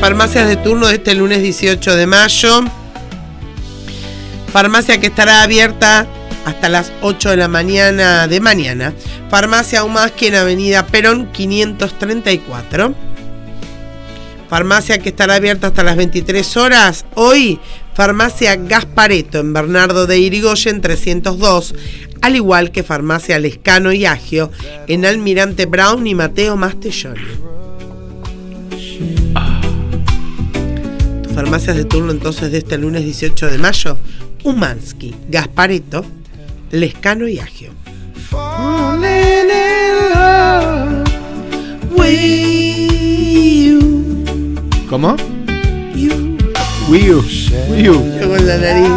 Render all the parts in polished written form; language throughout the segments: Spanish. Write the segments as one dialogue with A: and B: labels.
A: farmacias de turno de este lunes 18 de mayo. Farmacia que estará abierta hasta las 8 de la mañana de mañana. Farmacia Umasqui en Avenida Perón 534. Farmacia que estará abierta hasta las 23 horas. Hoy, Farmacia Gaspareto en Bernardo de Irigoyen 302. Al igual que Farmacia Lescano y Agio en Almirante Brown y Mateo Mastelloni. Tus farmacias de turno entonces de este lunes 18 de mayo. Umansky, Gaspareto, Lescano y Agio.
B: ¿Cómo?
A: Wii U. Yo con la nariz.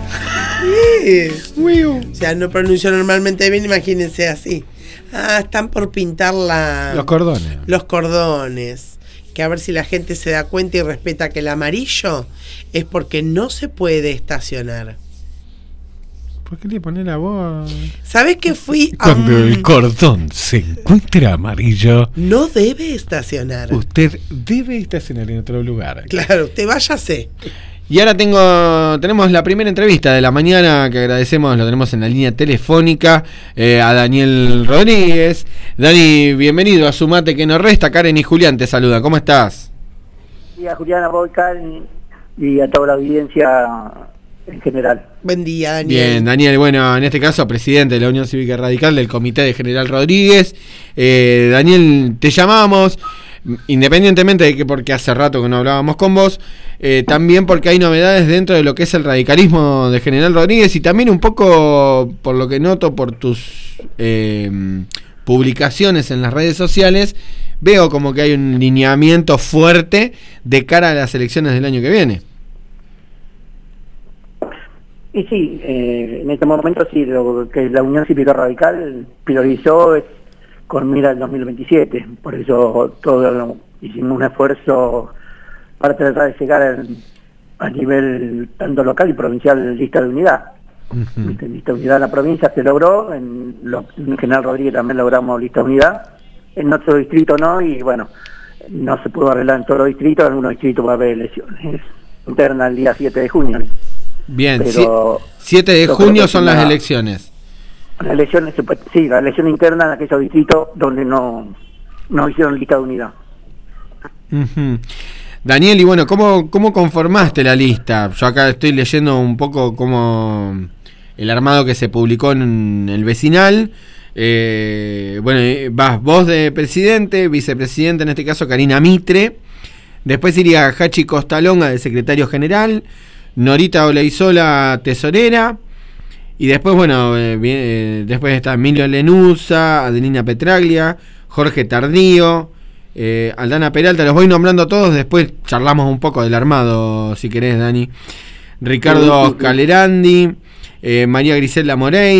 A: Wii U. O sea, no pronuncio normalmente bien, imagínense así. Están por pintar los cordones. Que a ver si la gente se da cuenta y respeta que el amarillo es porque no se puede estacionar.
B: ¿Por qué le pone la voz?
A: ¿Sabés que fui a
B: Cuando el cordón se encuentra amarillo,
A: no debe estacionar.
B: Usted debe estacionar en otro lugar.
A: Claro, usted váyase.
B: Y ahora tenemos la primera entrevista de la mañana que agradecemos, lo tenemos en la línea telefónica, a Daniel Rodríguez. Dani, bienvenido a Sumate que nos resta. Karen y Julián te saludan, ¿cómo estás?
C: Y a Julián, a vos, Karen, y a toda la audiencia en general.
A: Buen día, Daniel.
B: Bien, Daniel, bueno, en este caso presidente de la Unión Cívica Radical del Comité de General Rodríguez. Daniel, te llamamos independientemente de que porque hace rato que no hablábamos con vos, también porque hay novedades dentro de lo que es el radicalismo de General Rodríguez y también un poco por lo que noto por tus publicaciones en las redes sociales, veo como que hay un lineamiento fuerte de cara a las elecciones del año que viene.
C: Y sí, en este momento sí, lo que la Unión Cívica Radical priorizó es con mira al 2027, por eso todo hicimos un esfuerzo para tratar de llegar a nivel tanto local y provincial lista de unidad. Lista de unidad en la provincia se logró, en General Rodríguez también logramos lista de unidad, en nuestro distrito no, y bueno, no se pudo arreglar en todos los distritos, en algunos distritos va a haber elecciones internas el día 7 de junio.
B: Bien,
C: pero
B: 7 de junio son las elecciones.
C: Las elecciones, sí, la elección interna en aquellos distritos donde no hicieron lista de unidad.
B: Daniel, y bueno, ¿cómo conformaste la lista? Yo acá estoy leyendo un poco como el armado que se publicó en el vecinal. Bueno, vas vos de presidente, vicepresidente, en este caso Karina Mitre. Después iría Hachi Costalonga de secretario general, Norita Olaizola tesorera. Y después, bueno, después está Emilio Lenuza, Adelina Petraglia, Jorge Tardío, Aldana Peralta, los voy nombrando todos, después charlamos un poco del armado, si querés, Dani. Ricardo Calerandi, María Griselda Morey.